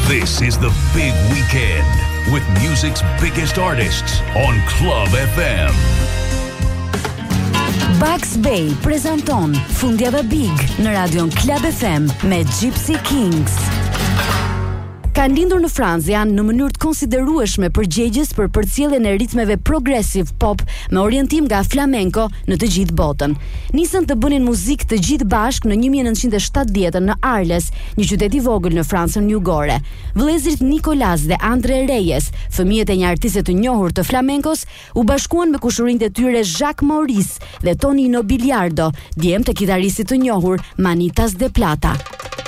This is the big weekend with music's biggest artists on Club FM. Bugs Bay prezanton Fundjava Big në radion Club FM me Gypsy Kings. Ka lindur në Francë janë në mënyrë të konsiderueshme përgjegjës për përcjelljen e ritmeve progressive pop me orientim nga flamenco në të gjithë botën. Nisën të bënin muzikë të gjithë bashkë në 1970 në Arles, një qytet i vogël në Francën jugore. Vëllezërit Nicolas dhe Andre Reyes, fëmijët e një artiste të njohur të flamencos, u bashkuan me kushërinjtë e tyre Jacques Maurice dhe Tonino Biliardo, djem të kitaristit të njohur Manitas de Plata.